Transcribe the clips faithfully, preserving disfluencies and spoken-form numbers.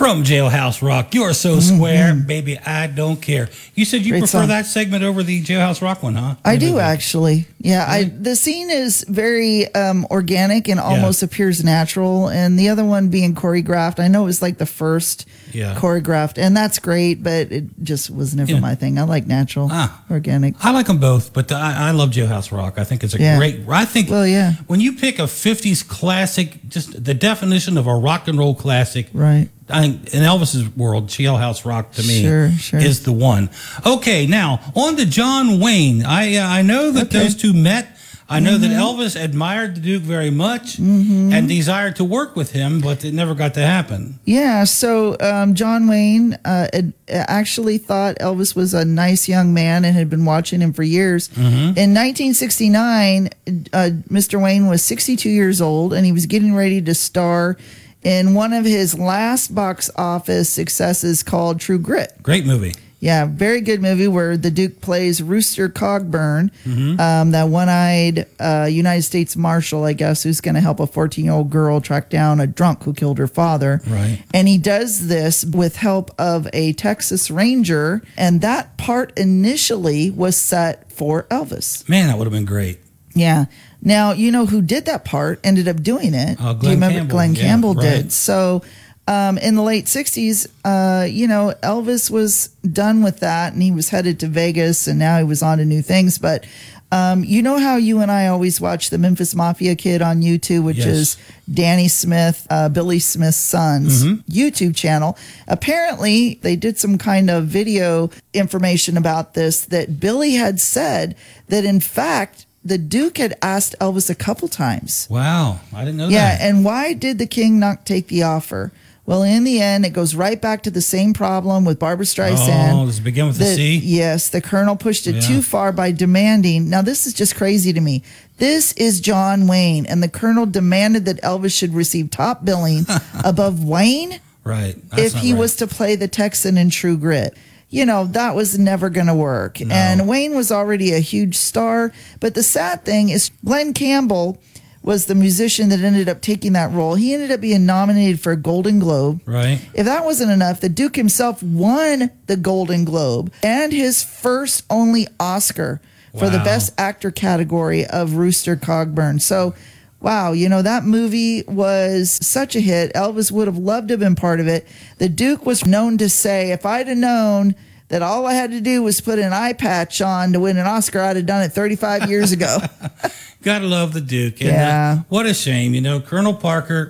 From Jailhouse Rock, you're so square, mm-hmm. baby, I don't care. You said you Great prefer song. That segment over the Jailhouse Rock one, huh? I do, actually. Yeah, really? I the scene is very um, organic and almost yeah. appears natural, and the other one being choreographed. I know it was like the first yeah. choreographed, and that's great, but it just was never yeah. my thing. I like natural, ah, organic. I like them both, but the, I, I love Jailhouse Rock. I think it's a yeah. great, I think well, yeah. when you pick a fifties classic, just the definition of a rock and roll classic, right? I think in Elvis's world, Jailhouse Rock to me sure, sure. is the one. Okay, now on to John Wayne. I uh, I know that okay. those two met. I know mm-hmm. that Elvis admired the Duke very much mm-hmm. and desired to work with him, but it never got to happen. Yeah, so um, John Wayne uh, ad- actually thought Elvis was a nice young man and had been watching him for years. Mm-hmm. In nineteen sixty-nine, uh, Mister Wayne was sixty-two years old, and he was getting ready to star in one of his last box office successes called True Grit. Great movie. Yeah, very good movie where the Duke plays Rooster Cogburn, mm-hmm. um, that one-eyed uh, United States Marshal, I guess, who's going to help a fourteen-year-old girl track down a drunk who killed her father. Right. And he does this with help of a Texas Ranger, and that part initially was set for Elvis. Man, that would have been great. Yeah. Now, you know who did that part, ended up doing it. Uh, Glenn Do you remember Campbell. Glenn yeah, Campbell right. did? So um, in the late sixties, uh, you know, Elvis was done with that, and he was headed to Vegas, and now he was on to new things. But um, you know how you and I always watch the Memphis Mafia Kid on YouTube, which yes. is Danny Smith, uh, Billy Smith's son's mm-hmm. YouTube channel. Apparently, they did some kind of video information about this, that Billy had said that, in fact, the Duke had asked Elvis a couple times. Wow, I didn't know yeah, that. Yeah, and why did the king not take the offer? Well, in the end, it goes right back to the same problem with Barbra Streisand. Oh, does it begin with the, the C? Yes, the colonel pushed it yeah. too far by demanding. Now, this is just crazy to me. This is John Wayne, and the colonel demanded that Elvis should receive top billing above Wayne right. if he right. was to play the Texan in True Grit. You know, that was never going to work. No. And Wayne was already a huge star. But the sad thing is Glenn Campbell was the musician that ended up taking that role. He ended up being nominated for a Golden Globe. Right. If that wasn't enough, the Duke himself won the Golden Globe and his first only Oscar wow. for the Best Actor category of Rooster Cogburn. So, wow, you know, that movie was such a hit. Elvis would have loved to have been part of it. The Duke was known to say, if I'd have known that all I had to do was put an eye patch on to win an Oscar, I'd have done it thirty-five years ago. Gotta love the Duke. And, yeah. Uh, what a shame. You know, Colonel Parker.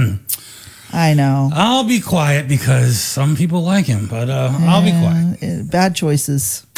I know. I'll be quiet because some people like him, but uh, yeah, I'll be quiet. Bad choices.